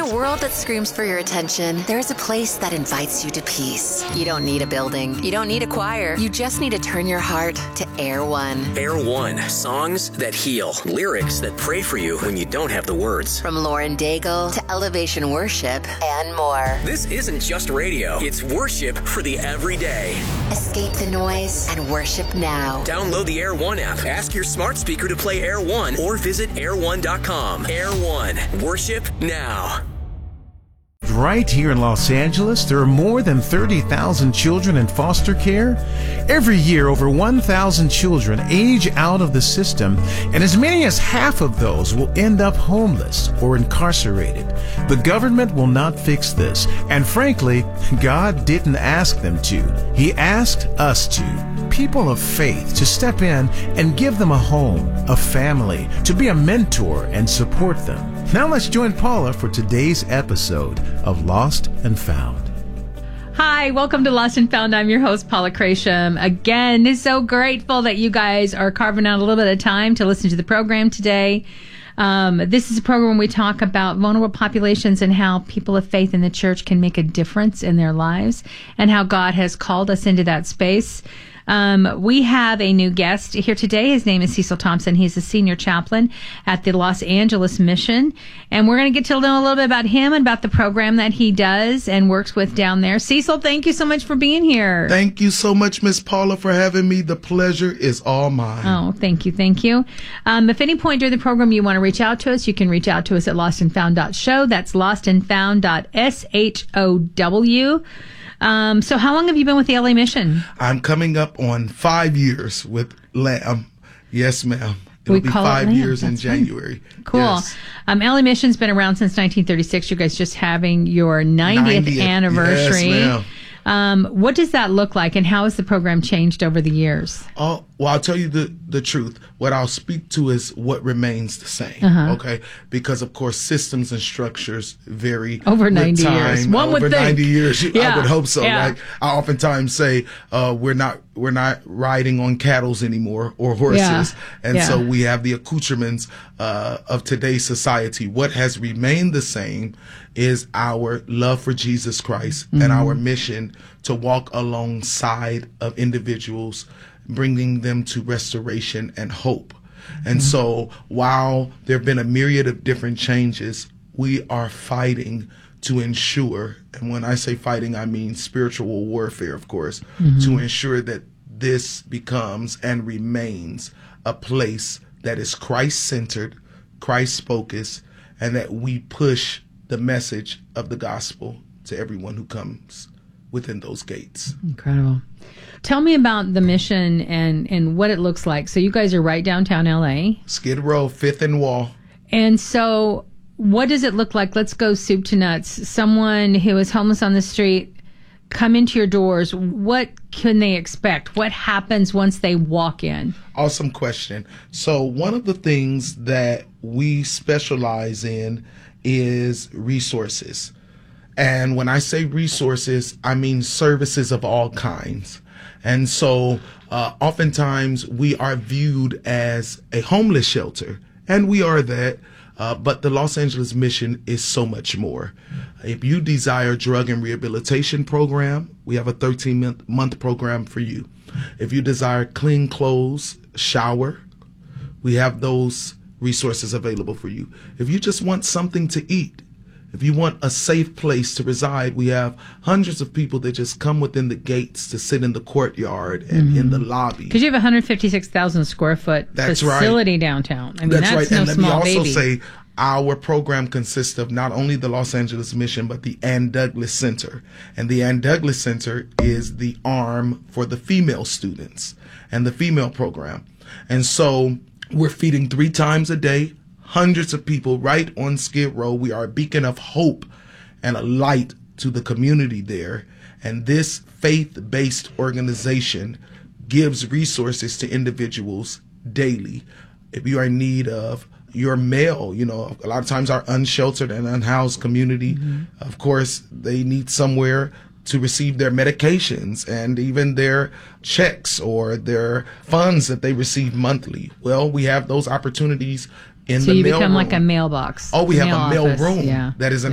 a world that screams for your attention, there's a place that invites you to peace. You don't need a building. You don't need a choir. You just need to turn your heart to Air One. Air One. Songs that heal. Lyrics that pray for you when you don't have the words. From Lauren Daigle to Elevation Worship and more. This isn't just radio. It's worship for the everyday. Escape the noise and worship now. Download the Air One app. Ask your smart speaker to play Air One or visit air1.com. Air One. Worship now. Right here in Los Angeles, there are more than 30,000 children in foster care. Every year, over 1,000 children age out of the system, and as many as half of those will end up homeless or incarcerated. The government will not fix this, and frankly, God didn't ask them to. He asked us to, people of faith, to step in and give them a home, a family, to be a mentor and support them. Now let's join Paula for today's episode of Lost and Found. Hi, welcome to Lost and Found. I'm your host, Paula Crasham. Again, so grateful that you guys are carving out a little bit of time to listen to the program today. This is a program where we talk about vulnerable populations and how people of faith in the church can make a difference in their lives and how God has called us into that space. We have a new guest here today. His name is Cecil Thompson. He's a senior chaplain at the Los Angeles Mission. And we're going to get to know a little bit about him and about the program that he does and works with down there. Cecil, thank you so much for being here. Thank you so much, Miss Paula, for having me. The pleasure is all mine. Oh, thank you. Thank you. If any point during the program you want to reach out to us, you can reach out to us at lostandfound.show. That's lostandfound.show. So how long have you been with the LA Mission? I'm coming up on 5 years with LAM. Yes, ma'am. It'll be 5 years in January. Cool. Yes. LA Mission's been around since 1936. You guys just having your 90th anniversary. Yes, ma'am. What does that look like, and how has the program changed over the years? Oh, well, I'll tell you the truth. What I'll speak to is what remains the same, okay? Because, of course, systems and structures vary over 90 time, years. One would over think. 90 years, I would hope so. Yeah. Like I oftentimes say, we're not riding on cattles anymore or horses, and so we have the accoutrements of today's society. What has remained the same is our love for Jesus Christ and our mission to walk alongside of individuals, bringing them to restoration and hope. And so while there have been a myriad of different changes, we are fighting to ensure, and when I say fighting, I mean spiritual warfare, of course, to ensure that this becomes and remains a place that is Christ-centered, Christ-focused, and that we push the message of the gospel to everyone who comes within those gates. Incredible. Tell me about the mission and what it looks like. So you guys are right downtown LA. Skid Row, 5th and Wall. And so what does it look like? Let's go soup to nuts. Someone who is homeless on the street, come into your doors. What can they expect? What happens once they walk in? Awesome question. So one of the things that we specialize in is resources. And when I say resources, I mean services of all kinds. And so oftentimes we are viewed as a homeless shelter, and we are that, but the Los Angeles Mission is so much more. If you desire drug and rehabilitation program, we have a 13-month program for you. If you desire clean clothes, shower, we have those resources available for you. If you just want something to eat, if you want a safe place to reside, we have hundreds of people that just come within the gates to sit in the courtyard and in the lobby. Because you have a 156,000 square foot facility downtown. I mean, that's right. No and let small me also baby. say our program consists of not only the Los Angeles Mission, but the Ann Douglas Center. And the Ann Douglas Center is the arm for the female students and the female program. And so we're feeding 3 times a day, hundreds of people right on Skid Row. We are a beacon of hope and a light to the community there. And this faith-based organization gives resources to individuals daily. If you are in need of your mail, you know, a lot of times our unsheltered and unhoused community, of course, they need somewhere to receive their medications and even their checks or their funds that they receive monthly. Well, we have those opportunities in the mail room. So you become like a mailbox. Oh, we have a mail office. room that is an